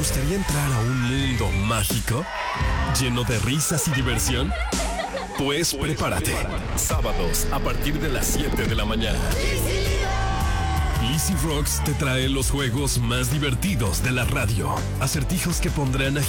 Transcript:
gustaría entrar a un mundo mágico? ¿Lleno de risas y diversión? Pues prepárate. Sábados a partir de las 7 de la mañana. Easy Rocks te trae los juegos más divertidos de la radio. Acertijos que pondrán a